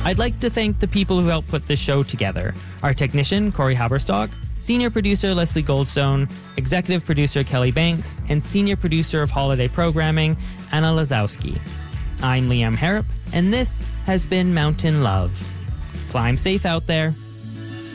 I'd like to thank the people who helped put this show together. Our technician, Corey Haberstock, senior producer Leslie Goldstone, executive producer Kelly Banks, and senior producer of holiday programming, Anna Lazowski. I'm Liam Harrop, and this has been Mountain Love. Climb safe out there.